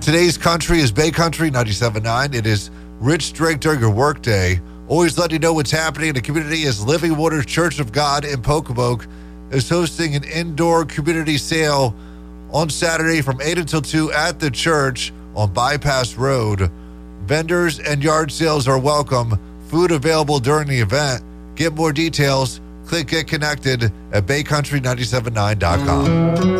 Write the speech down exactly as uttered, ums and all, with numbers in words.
Today's country is Bay Country ninety-seven point nine. It is Rich Drink during your workday. Always letting you know what's happening in the community as Living Waters Church of God in Pocomoke is hosting an indoor community sale on Saturday from eight until two at the church on Bypass Road. Vendors and yard sales are welcome. Food available during the event. Get more details. Click Get Connected at bay country nine seven nine dot com.